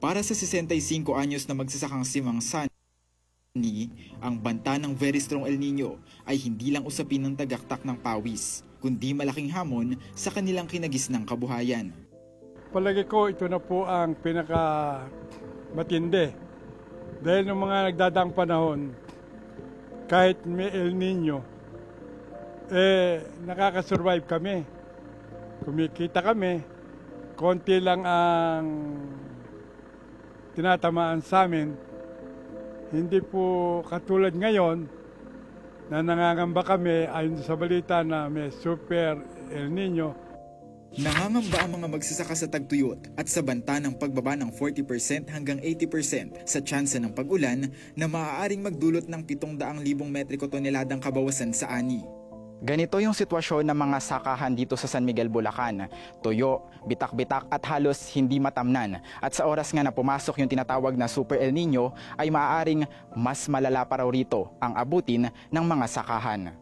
Para sa 65 anyos na magsasakang si Mang Sani, ang banta ng very strong El Nino ay hindi lang usapin ng tagaktak ng pawis, kundi malaking hamon sa kanilang kinagisnang kabuhayan. Palagi ko ito na po ang pinakamatindi. Dahil ng mga nagdadaang panahon, kahit may El Nino, nakakasurvive kami. Kumikita kami, konti lang ang tinatamaan sa amin. Hindi po katulad ngayon na nangangamba kami ayon sa balita na may super El Nino. Nangangamba ang mga magsasaka sa tagtuyot at sa banta ng pagbaba ng 40% hanggang 80% sa tsansa ng pag-ulan na maaaring magdulot ng 700,000 metriko toneladang kabawasan sa ani. Ganito yung sitwasyon ng mga sakahan dito sa San Miguel, Bulacan. Tuyo, bitak-bitak at halos hindi matamnan. At sa oras nga na pumasok yung tinatawag na Super El Nino ay maaaring mas malala pa raw rito ang abutin ng mga sakahan.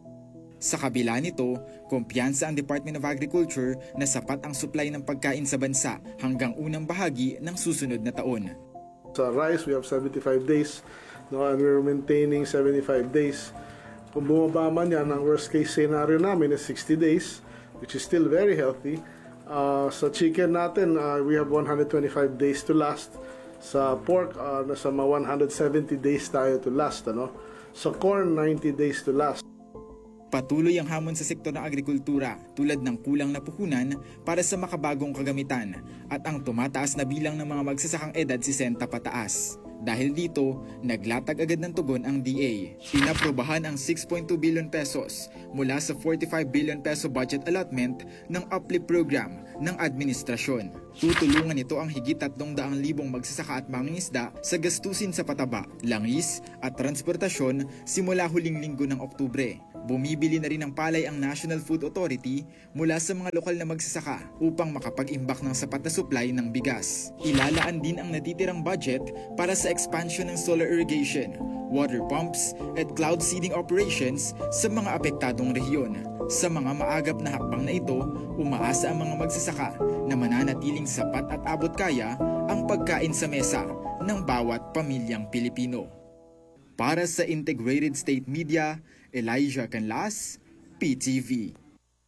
Sa kabila nito, kumpiyansa ang Department of Agriculture na sapat ang supply ng pagkain sa bansa hanggang unang bahagi ng susunod na taon. Sa rice, we have 75 days, and we're maintaining 75 days. Kung bumaba man yan, ang worst case scenario namin is 60 days, which is still very healthy. Sa chicken natin, we have 125 days to last. Sa pork, nasa 170 days tayo to last. Sa corn, 90 days to last. Patuloy ang hamon sa sektor ng agrikultura tulad ng kulang na puhunan para sa makabagong kagamitan at ang tumataas na bilang ng mga magsasakang edad 60 pataas. Dahil dito, naglatag agad ng tugon ang DA. Inaprobahan ang 6.2 billion pesos mula sa 45 billion peso budget allotment ng uplift program ng administrasyon. Tutulungan ito ang higit 300,000 magsasaka at mangingisda sa gastusin sa pataba, langis at transportasyon simula huling linggo ng Oktubre. Bumibili na rin ng palay ang National Food Authority mula sa mga lokal na magsasaka upang makapag-imbak ng sapat na supply ng bigas. Ilalaan din ang natitirang budget para sa expansion ng solar irrigation, water pumps at cloud seeding operations sa mga apektadong rehiyon. Sa mga maagap na hakbang na ito, umaasa ang mga magsasaka na mananatiling sapat at abot kaya ang pagkain sa mesa ng bawat pamilyang Pilipino. Para sa Integrated State Media, Elijah Canlas, PTV.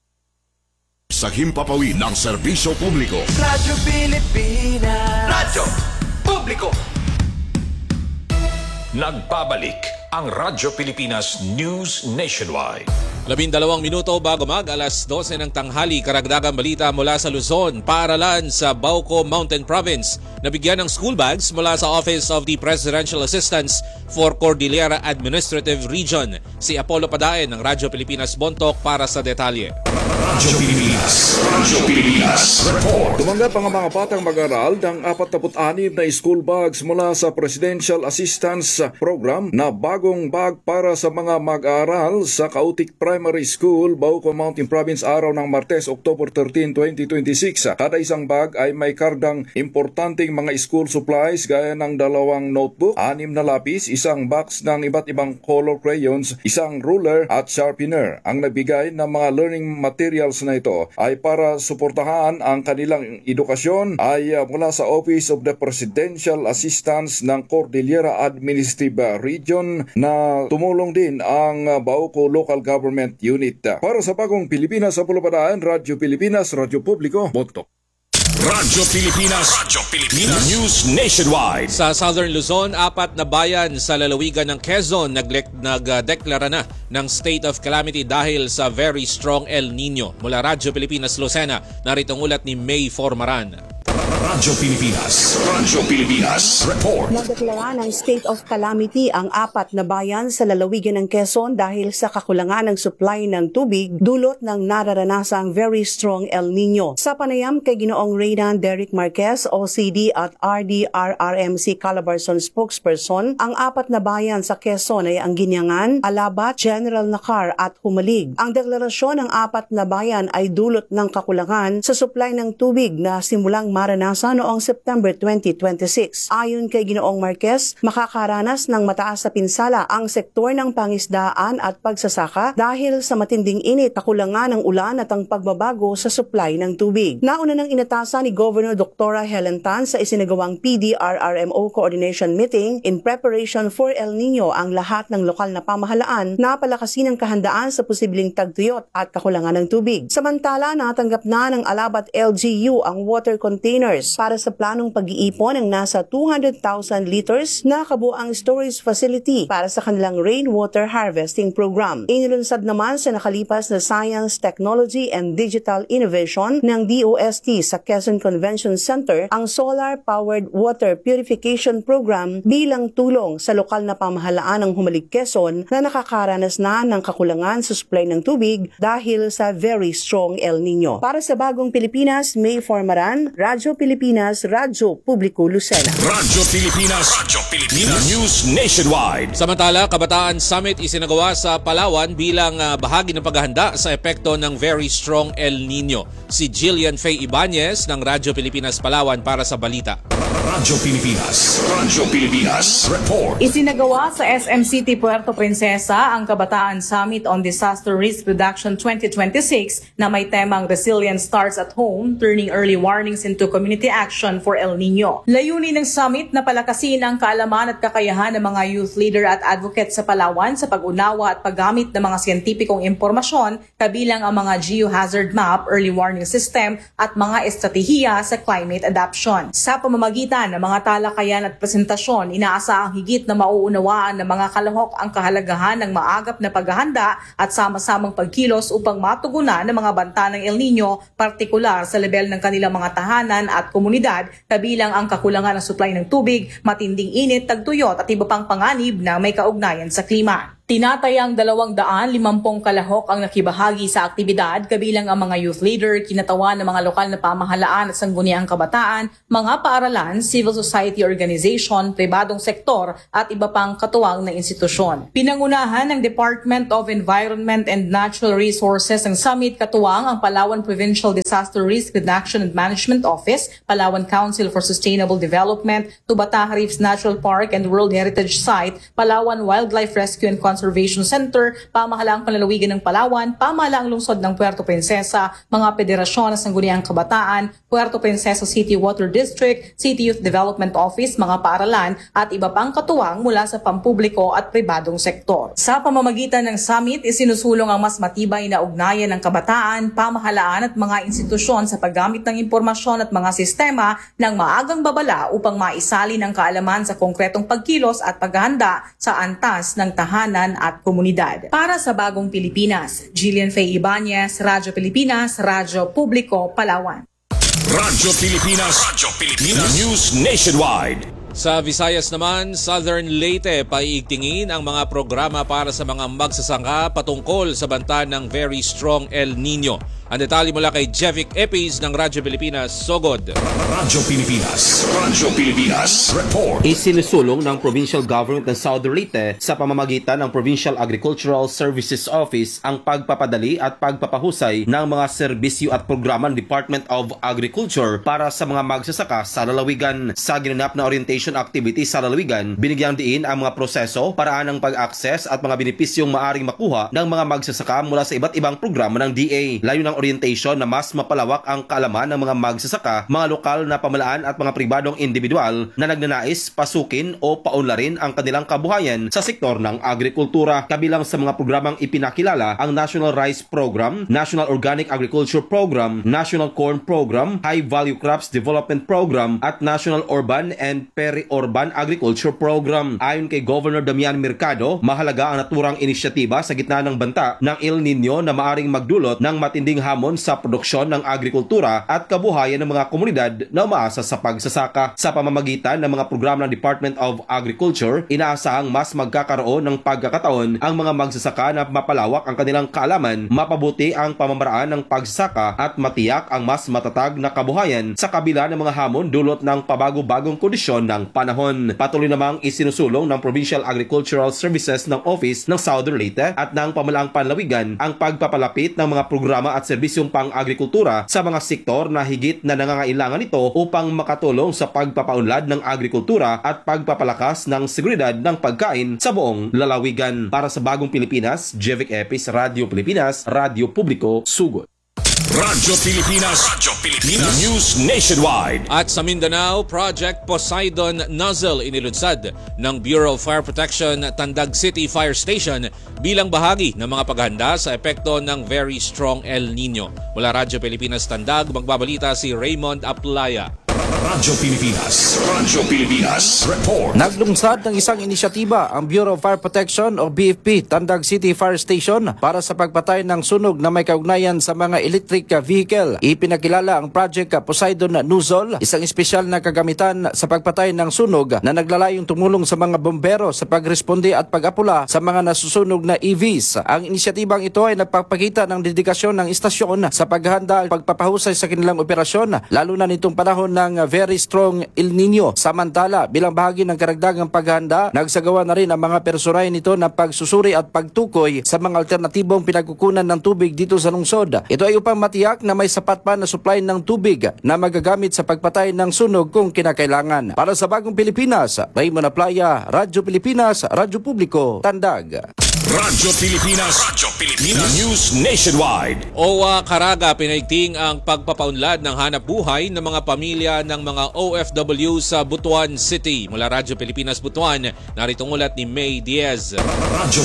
Sa himpapawid ng serbisyo publiko, Radyo Pilipinas. Radyo Publiko. nagbabalik ang Radyo Pilipinas News Nationwide. 12 minuto bago alas 12 ng tanghali, karagdagang balita mula sa Luzon. Paaralan sa Bauco Mountain Province nabigyan ng school bags mula sa Office of the Presidential Assistance for Cordillera Administrative Region. Si Apollo Padaen ng Radyo Pilipinas Bontok para sa detalye. Radyo Pilipinas Report. Tumanggap ang mga batang mag-aral ng 46 na school bags mula sa Presidential Assistance Program na bagong bag para sa mga mag-aaral sa Kautik Primary School, Bauco Mountain Province araw ng Martes, October 13, 2026. Kada isang bag ay may kardang importanteng mga school supplies gaya ng 2 notebook, 6 na lapis, isang box ng iba't ibang color crayons, isang ruler at sharpener. Ang nagbigay ng mga learning materials na ito ay para suportahan ang kanilang edukasyon ay mula sa Office of the Presidential Assistance ng Cordillera Administrative Region na tumulong din ang Bauco Local Government Unit. Para sa bagong Pilipinas sa Pulupadaan, Radyo Pilipinas, Radyo Publiko, Bontok. Radyo Pilipinas News Nationwide. Sa Southern Luzon, 4 na bayan sa lalawigan ng Quezon nagdeklara na ng state of calamity dahil sa very strong El Nino. Mula Radyo Pilipinas Lucena, narito ang ulat ni May Formaran. Radyo Pilipinas Report. Nagdeklara ng state of calamity ang 4 na bayan sa lalawigan ng Quezon dahil sa kakulangan ng supply ng tubig dulot ng nararanasang very strong El Nino. Sa panayam kay Ginoong Reynan Derek Marquez, OCD at RDRRMC Calabarzon spokesperson, ang 4 na bayan sa Quezon ay ang Ginyangan, Alabat, General Nakar at Humalig. Ang deklarasyon ng 4 na bayan ay dulot ng kakulangan sa supply ng tubig na simulang maranasan naranasan noong September 2026. Ayon kay Ginoong Marquez, makakaranas ng mataas na pinsala ang sektor ng pangisdaan at pagsasaka dahil sa matinding init, kakulangan ng ulan at ang pagbabago sa supply ng tubig. Nauna nang inatasan ni Governor Dr. Helen Tan sa isinagawang PDRRMO coordination meeting in preparation for El Nino ang lahat ng lokal na pamahalaan na palakasin ang kahandaan sa posibleng tagtuyot at kakulangan ng tubig. Samantala, natanggap na ng Alabat LGU ang water containers para sa planong pag-iipon ng nasa 200,000 liters na kabuang storage facility para sa kanilang rainwater harvesting program. Inilunsad naman sa nakalipas na Science, Technology and Digital Innovation ng DOST sa Quezon Convention Center ang Solar-Powered Water Purification Program bilang tulong sa lokal na pamahalaan ng Humalig Quezon na nakakaranas na ng kakulangan sa supply ng tubig dahil sa very strong El Nino. Para sa Bagong Pilipinas, May Formaran, Radyo Pilipinas, Radyo Publiko Lucena. Radyo Pilipinas News Nationwide. Samantala, Kabataan Summit isinagawa sa Palawan bilang bahagi ng paghahanda sa epekto ng very strong El Nino. Si Jillian Faye Ibanez ng Radyo Pilipinas Palawan para sa balita. Radyo Pilipinas Report. Isinagawa sa SM City, Puerto Princesa ang Kabataan Summit on Disaster Risk Reduction 2026 na may temang Resilience Starts at Home, Turning Early Warnings into Community Action for El Nino. Layunin ng summit na palakasin ang kaalaman at kakayahan ng mga youth leader at advocate sa Palawan sa pag-unawa at paggamit ng mga siyentipikong impormasyon kabilang ang mga geohazard map, early warning system at mga estratehiya sa climate adaptation. Sa pamamagitan ng mga talakayan at presentasyon, inaasahang higit na mauunawaan ng mga kalahok ang kahalagahan ng maagap na paghahanda at sama-samang pagkilos upang matugunan ng mga banta ng El Nino, partikular sa level ng kanilang mga tahanan at komunidad, kabilang ang kakulangan ng supply ng tubig, matinding init, tagtuyot at iba pang panganib na may kaugnayan sa klima. Tinatayang 250 kalahok ang nakibahagi sa aktibidad, kabilang ang mga youth leader, kinatawan ng mga lokal na pamahalaan at sangguniang kabataan, mga paaralan, civil society organization, pribadong sektor at iba pang katuwang na institusyon. Pinangunahan ng Department of Environment and Natural Resources ang summit, katuwang ang Palawan Provincial Disaster Risk Reduction and Management Office, Palawan Council for Sustainable Development, Tubataha Reefs Natural Park and World Heritage Site, Palawan Wildlife Rescue and Conservation Center, Pamahalaang Panlalawigan ng Palawan, Pamahalaang Lungsod ng Puerto Princesa, mga federasyon ng sangguniang kabataan, Puerto Princesa City Water District, City Youth Development Office, mga paaralan at iba pang katuwang mula sa pampubliko at pribadong sektor. Sa pamamagitan ng summit, isinusulong ang mas matibay na ugnayan ng kabataan, pamahalaan at mga institusyon sa paggamit ng impormasyon at mga sistema ng maagang babala upang maisalin ang kaalaman sa konkretong pagkilos at paghahanda sa antas ng tahanan at komunidad. Para sa Bagong Pilipinas, Jillian Faye Ibanez, Radyo Pilipinas, Radyo Publiko, Palawan. Radyo Pilipinas News Nationwide. Sa Visayas naman, Southern Leyte paiigtingin ang mga programa para sa mga magsasaka patungkol sa banta ng very strong El Nino. Ang detalye mula kay Jevic Epis ng Radyo Pilipinas, Sogod. Radyo Pilipinas Report. Isinusulong ng Provincial Government ng Southern Leyte sa pamamagitan ng Provincial Agricultural Services Office ang pagpapadali at pagpapahusay ng mga serbisyo at programa ng Department of Agriculture para sa mga magsasaka sa lalawigan. Sa ginanap na orientation activity sa lalawigan, binigyang diin ang mga proseso, paraan ng pag-access at mga benepisyong maaring makuha ng mga magsasaka mula sa iba't ibang programa ng DA. Layo ng orientation na mas mapalawak ang kaalaman ng mga magsasaka, mga lokal na pamahalaan at mga pribadong individual na nagnanais pasukin o paunlarin ang kanilang kabuhayan sa sektor ng agrikultura. Kabilang sa mga programang ipinakilala ang National Rice Program, National Organic Agriculture Program, National Corn Program, High Value Crops Development Program at National Urban and Peri-Urban Agriculture Program. Ayon kay Governor Damian Mercado, mahalaga ang naturang inisyatiba sa gitna ng banta ng El Nino na maaring magdulot ng matinding hamon sa produksyon ng agrikultura at kabuhayan ng mga komunidad na umaasa sa pagsasaka. Sa pamamagitan ng mga programa ng Department of Agriculture, inaasahang mas magkakaroon ng pagkakataon ang mga magsasaka na mapalawak ang kanilang kaalaman, mapabuti ang pamamaraan ng pagsasaka at matiyak ang mas matatag na kabuhayan sa kabila ng mga hamon dulot ng pabago-bagong kondisyon ng panahon. Patuloy namang isinusulong ng Provincial Agricultural Services ng Office ng Southern Leyte at ng Pamahalaang Panlalawigan ang pagpapalapit ng mga programa at serbisyong pang-agrikultura sa mga sektor na higit na nangangailangan ito upang makatulong sa pagpapaunlad ng agrikultura at pagpapalakas ng seguridad ng pagkain sa buong lalawigan. Para sa Bagong Pilipinas, Jevic Epis, Radio Pilipinas, Radio Publiko, Sugot. Radyo Pilipinas News Nationwide. At sa Mindanao, Project Poseidon Nozzle inilunsad ng Bureau of Fire Protection Tandag City Fire Station bilang bahagi ng mga paghahanda sa epekto ng Very Strong El Nino. Mula Radyo Pilipinas Tandag, magbabalita si Raymond Aplaya. Radyo Pilipinas Report. Naglungsad ng isang inisyatiba ang Bureau of Fire Protection o BFP Tandag City Fire Station para sa pagpatay ng sunog na may kaugnayan sa mga electric vehicle. Ipinakilala ang Project Poseidon Nozzle, isang espesyal na kagamitan sa pagpatay ng sunog na naglalayong tumulong sa mga bombero sa pagresponde at pag-apula sa mga nasusunog na EVs. Ang inisyatibang ito ay nagpapakita ng dedikasyon ng istasyon sa paghahanda at pagpapahusay sa kanilang operasyon, lalo na nitong panahon ng Very Strong El Nino. Samantala, bilang bahagi ng karagdagang paghahanda, nagsagawa na rin ang mga personay nito na pagsusuri at pagtukoy sa mga alternatibong pinagkukunan ng tubig dito sa lungsod. Ito ay upang matiyak na may sapat pa na supply ng tubig na magagamit sa pagpatay ng sunog kung kinakailangan. Para sa Bagong Pilipinas, Raymond Aplaya, Radyo Pilipinas, Radyo Publiko, Tandag. Radyo Pilipinas News Nationwide. OWA Caraga pinaigting ang pagpapaunlad ng hanap buhay ng mga pamilya ng mga OFW sa Butuan City. Mula Radyo Pilipinas Butuan, narito ang ulat ni May Diaz. Radyo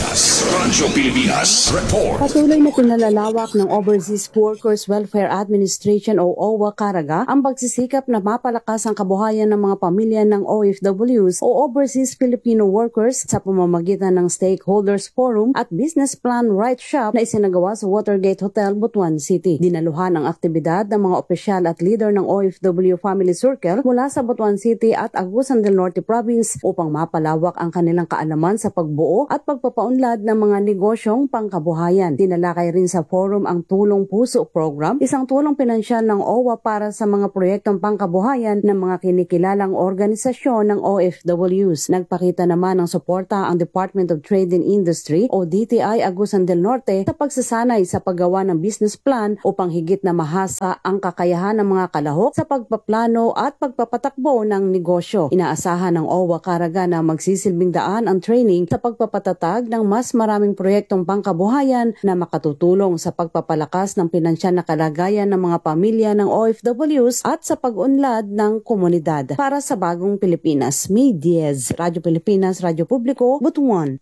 Pilipinas Report. Patuloy na pinalalawak ng Overseas Workers Welfare Administration o OWA Caraga ang pagsisikap na mapalakas ang kabuhayan ng mga pamilya ng OFWs o Overseas Filipino Workers sa pamamagitan ng Stakeholders Forum at Business Plan Right Shop na isinagawa sa Watergate Hotel, Butuan City. Dinaluhan ang aktibidad ng mga opisyal at leader ng OFW Family Circle mula sa Butuan City at Agusan del Norte Province upang mapalawak ang kanilang kaalaman sa pagbuo at pagpapaunlad ng mga negosyong pangkabuhayan. Tinalakay rin sa forum ang Tulong Puso Program, isang tulong pinansyal ng OWA para sa mga proyektong pangkabuhayan ng mga kinikilalang organisasyon ng OFWs. Nagpakita naman ng suporta ang Department of Trade and Industry o DTI Agusan del Norte sa pagsasanay sa paggawa ng business plan upang higit na mahasa ang kakayahan ng mga kalahok sa pagpaplano at pagpapatakbo ng negosyo. Inaasahan ng OWA Caraga na magsisilbing daan ang training sa pagpapatatag ng mas maraming proyektong pangkabuhayan na makatutulong sa pagpapalakas ng pinansyal na kalagayan ng mga pamilya ng OFWs at sa pag-unlad ng komunidad. Para sa Bagong Pilipinas, May Diaz, Radyo Pilipinas, Radyo Publiko, Butuan.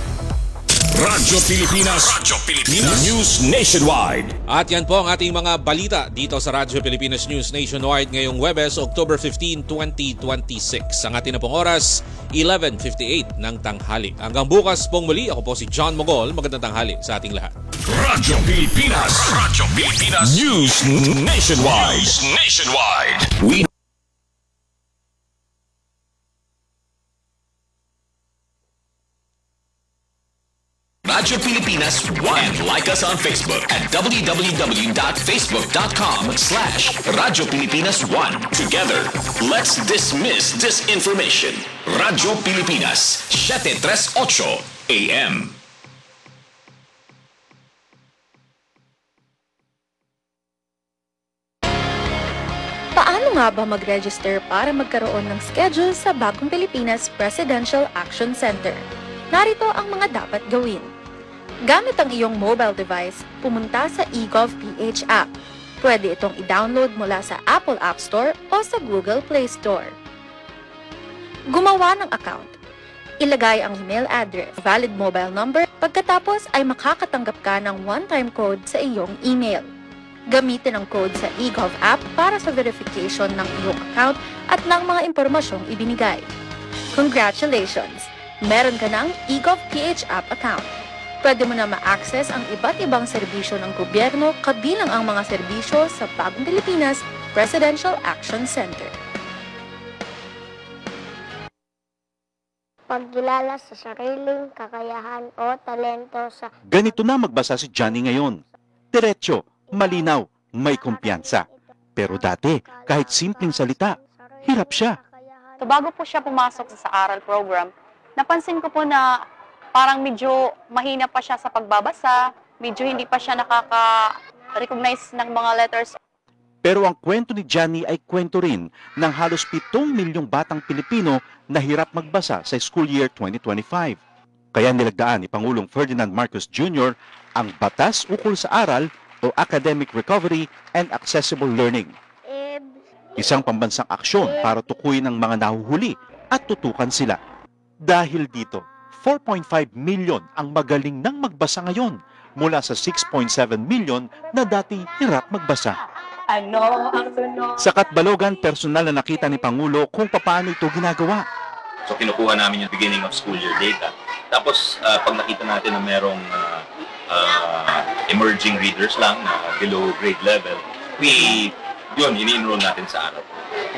Radyo Pilipinas News Nationwide. At yan po ang ating mga balita dito sa Radyo Pilipinas News Nationwide ngayong Huwebes, October 15, 2026. Ang ating na pong oras, 11:58 ng tanghali. Hanggang bukas pong muli, ako po si John Mogol. Magandang tanghali sa ating lahat. Radyo Pilipinas News Nationwide. We Radyo Pilipinas 1. And like us on Facebook at www.facebook.com/Radyo Pilipinas 1. Together, let's dismiss disinformation. Radyo Pilipinas, 738 AM. Paano nga ba mag-register para magkaroon ng schedule sa Bagong Pilipinas Presidential Action Center? Narito ang mga dapat gawin. Gamit ang iyong mobile device, pumunta sa eGovPH app. Pwede itong i-download mula sa Apple App Store o sa Google Play Store. Gumawa ng account. Ilagay ang email address, valid mobile number, pagkatapos ay makakatanggap ka ng one-time code sa iyong email. Gamitin ang code sa eGov app para sa verification ng iyong account at ng mga impormasyong ibinigay. Congratulations! Meron ka ng eGovPH app account. Pwede mo na ma-access ang iba't ibang serbisyo ng gobyerno kabilang ang mga serbisyo sa Bagong Pilipinas Presidential Action Center. Pagkilala sa sariling kakayahan o talento sa... Ganito na magbasa si Johnny ngayon. Diretso, malinaw, may kumpiyansa. Pero dati, kahit simpleng salita, hirap siya. So bago po siya pumasok sa aral program, napansin ko po na parang medyo mahina pa siya sa pagbabasa, medyo hindi pa siya recognize ng mga letters. Pero ang kwento ni Johnny ay kwento rin ng halos 7 milyong batang Pilipino na hirap magbasa sa school year 2025. Kaya nilagdaan ni Pangulong Ferdinand Marcos Jr. ang Batas Ukol sa Aral o Academic Recovery and Accessible Learning. Isang pambansang aksyon para tukuyin ang mga nahuhuli at tutukan sila. Dahil dito, 4.5 million ang magaling nang magbasa ngayon mula sa 6.7 million na dati hirap magbasa. Sa Katbalogan, personal na nakita ni Pangulo kung paano ito ginagawa. So kinukuha namin yung beginning of school year data. Tapos pag nakita natin na merong emerging readers lang na below grade level, ini-enroll natin sa araw.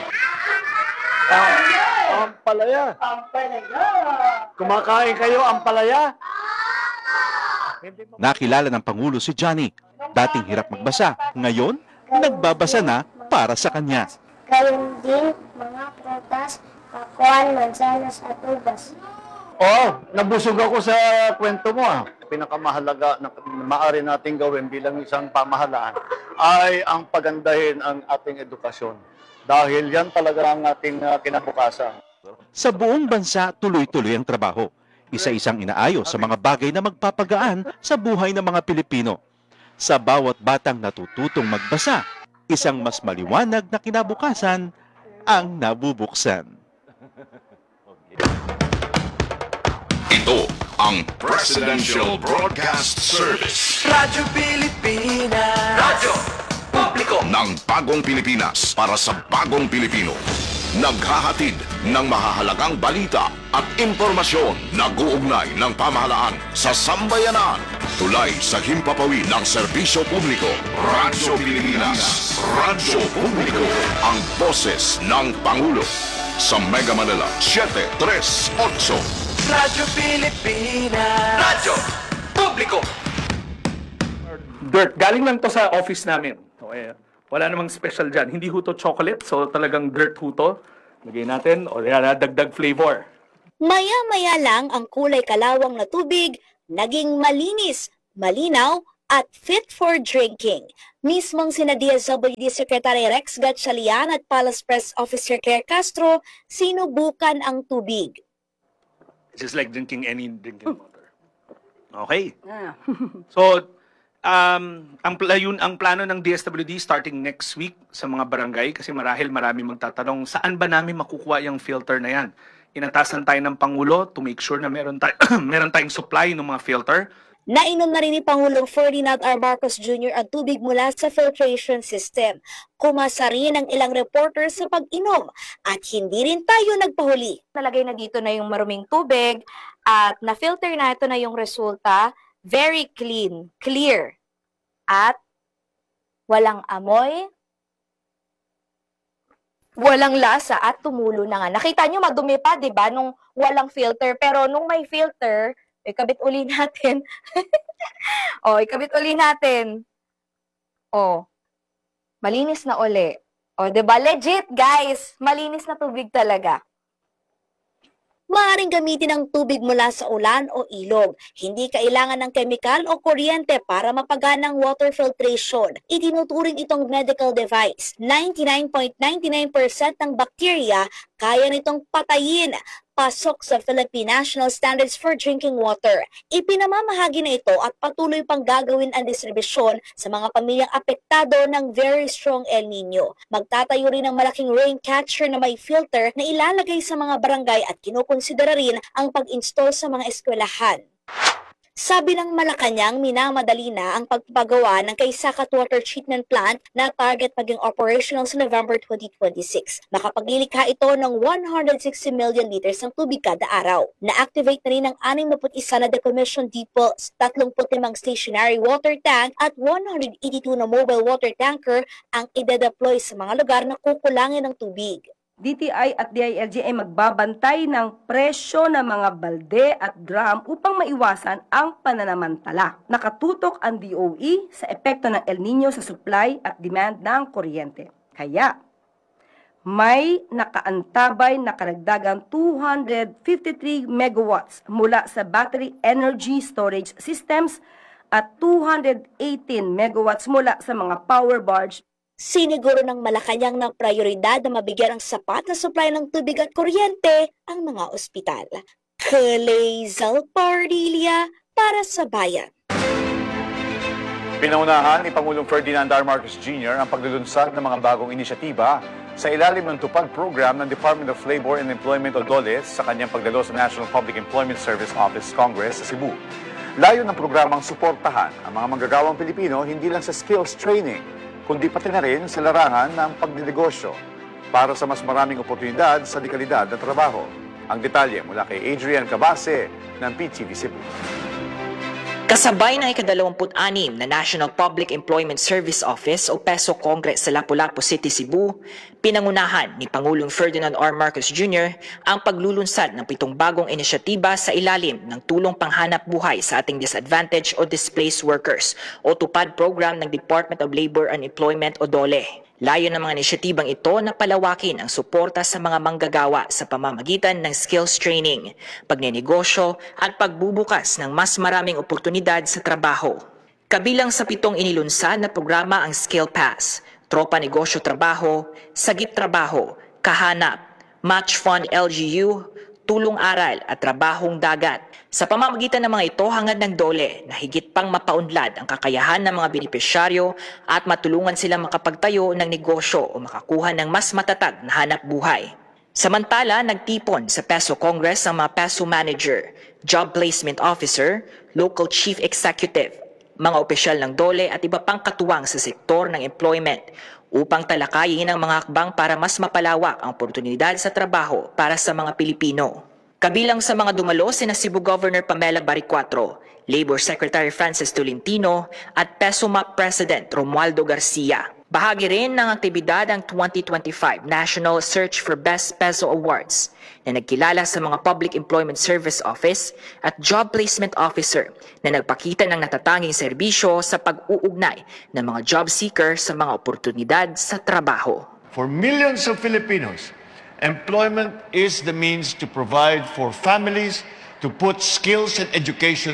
Ampalaya. Kumakain kayo, ampalaya? Nakilala ng Pangulo si Johnny. Dating hirap magbasa, ngayon nagbabasa na para sa kanya. Gayun din, mga prutas, pakuan, mansanas at ubas. Nabusog ako sa kwento mo. Pinakamahalaga na maaari nating gawin bilang isang pamahalaan ay ang pagandahin ang ating edukasyon. Dahil yan talaga ang ating kinabukasan. Sa buong bansa, tuloy-tuloy ang trabaho. Isa-isang inaayos sa mga bagay na magpapagaan sa buhay ng mga Pilipino. Sa bawat batang natututong magbasa, isang mas maliwanag na kinabukasan ang nabubuksan. Ito ang Presidential Broadcast Service. Radyo Pilipinas. Radyo Publiko ng bagong Pilipinas para sa bagong Pilipino. Naghahatid ng mahahalagang balita at impormasyon na guugnay ng pamahalaan sa sambayanan. Tulay sa himpapawid ng serbisyo publiko. Radyo Pilipinas. Radyo Publiko. Ang boses ng Pangulo. Sa Mega Manila, 738. Radyo Pilipinas. Radyo Publiko. Dirt. Galing lang to sa office namin. Okay. Wala namang special dyan. Hindi ho to chocolate, so talagang dirt ho to. Lagay natin, o dagdag flavor. Maya-maya lang ang kulay kalawang na tubig, naging malinis, malinaw, at fit for drinking. Mismong sina DSWD Secretary Rex Gatchalian at Palace Press Officer Claire Castro sinubukan ang tubig. It's just like drinking any drinking water. Okay. So, ang plano ng DSWD starting next week sa mga barangay, kasi marahil marami magtatanong, saan ba namin makukuha yung filter na yan? Inatasan tayo ng Pangulo to make sure na meron tayong supply ng mga filter. Nainom na rin ni Pangulong Ferdinand R. Marcos Jr. ang tubig mula sa filtration system. Kumasa rin ang ilang reporters sa pag-inom at hindi rin tayo nagpahuli. Nalagay na dito na yung maruming tubig at na-filter na ito na yung resulta. Very clean, clear, at walang amoy, walang lasa at tumulo na nga. Nakita nyo madumi pa, di ba, nung walang filter. Pero nung may filter, ikabit uli natin. Ikabit uli natin. Malinis na uli. Di ba? Legit, guys. Malinis na tubig talaga. Maaaring gamitin ang tubig mula sa ulan o ilog. Hindi kailangan ng kemikal o kuryente para mapaganang water filtration. Itinuturing itong medical device. 99.99% ng bakterya kaya nitong patayin. Pasok sa Philippine National Standards for Drinking Water. Ipinamamahagi na ito at patuloy pang gagawin ang distribusyon sa mga pamilyang apektado ng very strong El Nino. Magtatayo rin ng malaking rain catcher na may filter na ilalagay sa mga barangay at kinukonsidera rin ang pag-install sa mga eskwelahan. Sabi ng Malacanang, minamadali na ang pagpagawa ng Kaysakat Water Treatment Plant na target maging operational sa November 2026. Makapaglilikha ito ng 160 million liters ng tubig kada araw. Na-activate na rin ang 61 na decommissioned depots, 35 stationary water tank at 182 na mobile water tanker ang ide-deploy sa mga lugar na kukulangin ng tubig. DTI at DILG ay magbabantay ng presyo ng mga balde at drum upang maiwasan ang pananamantala. Nakatutok ang DOE sa epekto ng El Nino sa supply at demand ng kuryente. Kaya, may nakaantabay na karagdagang 253 megawatts mula sa battery energy storage systems at 218 megawatts mula sa mga power barge. Siniguro ng Malacanang na prioridad na mabigyan ng sapat na supply ng tubig at kuryente ang mga ospital. Kalezal Pardilia para sa Bayan. Pinaunahan ni Pangulong Ferdinand R. Marcos Jr. ang paglulunsad ng mga bagong inisyatiba sa ilalim ng tupad program ng Department of Labor and Employment o DOLE sa kanyang pagdalo sa National Public Employment Service Office Congress sa Cebu. Layo ng programang suportahan ang mga manggagawang Pilipino hindi lang sa skills training, kundi pati na rin sa larangan ng pagdinegosyo para sa mas maraming oportunidad sa dekalidad na trabaho. Ang detalye mula kay Adrian Cabase ng PTV Cebu. Kasabay ng ika-26 na National Public Employment Service Office o PESO Congress sa Lapu-Lapu City, Cebu, pinangunahan ni Pangulong Ferdinand R. Marcos Jr. ang paglulunsad ng 7 bagong inisyatiba sa ilalim ng tulong panghanap buhay sa ating disadvantaged o displaced workers o tupad program ng Department of Labor and Employment o DOLE. Layo ng mga inisyatibang ito na palawakin ang suporta sa mga manggagawa sa pamamagitan ng skills training, pagnenegosyo at pagbubukas ng mas maraming oportunidad sa trabaho. Kabilang sa 7 inilunsad na programa ang Skill Pass, Tropa Negosyo Trabaho, Sagip Trabaho, Kahanap, Match Fund LGU, Tulong Aral at Trabahong Dagat. Sa pamamagitan ng mga ito hangad ng DOLE na higit pang mapaunlad ang kakayahan ng mga benepisyaryo at matulungan silang makapagtayo ng negosyo o makakuha ng mas matatag na hanap buhay. Samantala, nagtipon sa PESO Congress ang mga PESO Manager, Job Placement Officer, Local Chief Executive, mga opisyal ng DOLE at iba pang katuwang sa sektor ng employment upang talakayin ang mga hakbang para mas mapalawak ang oportunidad sa trabaho para sa mga Pilipino. Kabilang sa mga dumalo sina Cebu Governor Pamela Baricuatro, Labor Secretary Francis Tolentino at PESOMAP President Romualdo Garcia. Bahagi rin ng aktibidad ang 2025 National Search for Best PESO Awards na nagkilala sa mga Public Employment Service Office at Job Placement Officer na nagpakita ng natatanging serbisyo sa pag-uugnay ng mga job seeker sa mga oportunidad sa trabaho. For millions of Filipinos, employment is the means to provide for families, to put skills and education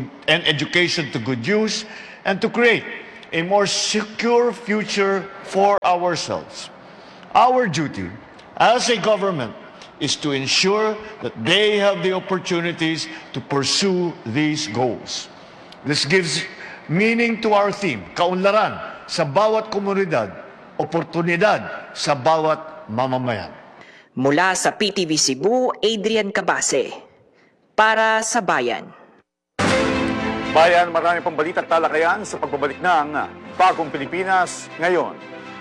to good use, and to create a more secure future for ourselves. Our duty as a government is to ensure that they have the opportunities to pursue these goals. This gives meaning to our theme, kaunlaran sa bawat komunidad, oportunidad sa bawat mamamayan. Mula sa PTV Cebu, Adrian Cabase. Para sa Bayan. Bayan, marami pang balita at talakayan sa pagbabalik ng Bagong Pilipinas ngayon.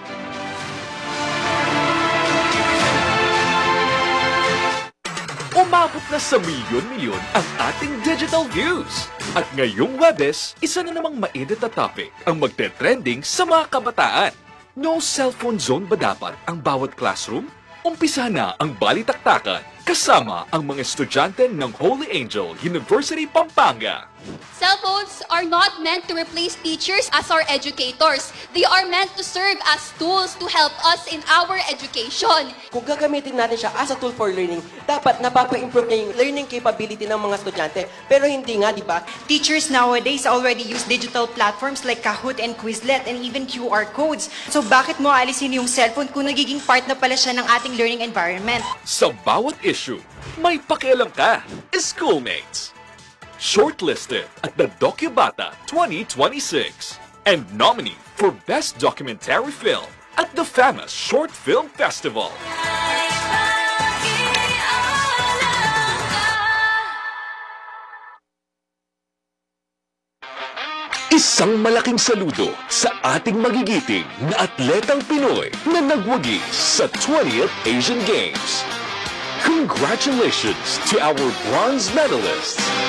Umabot na sa milyon-milyon ang ating digital views. At ngayong Webes, isa na namang mainit na topic ang magte-trending sa mga kabataan. No cellphone zone ba dapat ang bawat classroom? Umpisa na ang balitaktakan kasama ang mga estudyante ng Holy Angel University, Pampanga. Cell phones are not meant to replace teachers as our educators. They are meant to serve as tools to help us in our education. Kung gagamitin natin siya as a tool for learning, dapat napapa-improve niya yung learning capability ng mga estudyante. Pero hindi nga, di ba? Teachers nowadays already use digital platforms like Kahoot and Quizlet and even QR codes. So bakit mo alisin yung cellphone kung nagiging part na pala siya ng ating learning environment? Sa bawat issue, may pakialam ka, schoolmates. Shortlisted at the Docubata 2026 and nominee for Best Documentary Film at the FAMAS Short Film Festival. Isang malaking saludo sa ating magigiting na atletang Pinoy na nagwagi sa 20th Asian Games. Congratulations to our bronze medalists!